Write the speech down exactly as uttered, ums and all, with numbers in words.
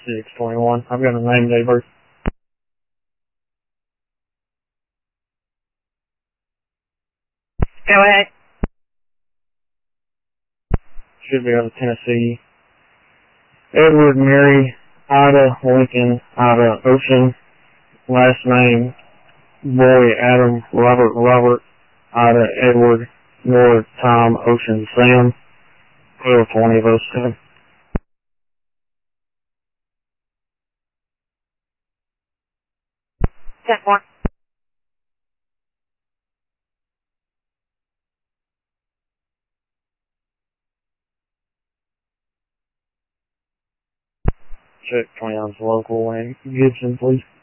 six twenty-one. I've got a name neighbor. Go ahead. Should be out of Tennessee. Edward, Mary, Ida, Lincoln, Ida, Ocean. Last name, Boy, Adam, Robert, Robert, Ida, Edward, North, Tom, Ocean, Sam. twelve twenty of oh seven. ten four. Check twenty ounce local and Gibson, please.